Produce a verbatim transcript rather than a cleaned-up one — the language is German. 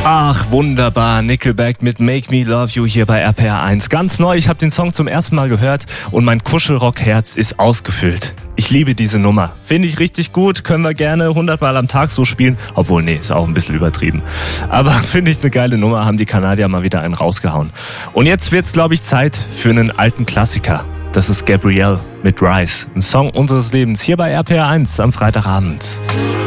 Ach, wunderbar. Nickelback mit Make Me Love You hier bei R P R eins. Ganz neu, ich habe den Song zum ersten Mal gehört und mein Kuschelrock-Herz ist ausgefüllt. Ich liebe diese Nummer. Finde ich richtig gut, können wir gerne hundert Mal am Tag so spielen. Obwohl, nee, ist auch ein bisschen übertrieben. Aber finde ich eine geile Nummer, haben die Kanadier mal wieder einen rausgehauen. Und jetzt wird's, glaube ich, Zeit für einen alten Klassiker. Das ist Gabrielle mit Rise, ein Song unseres Lebens hier bei R P R eins am Freitagabend.